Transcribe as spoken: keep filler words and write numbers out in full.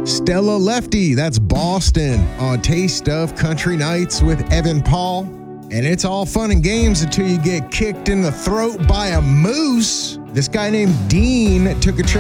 Stella Lefty, that's Boston, on Taste of Country Nights with Evan Paul. And it's all fun and games until you get kicked in the throat by a moose. This guy named Dean took a trip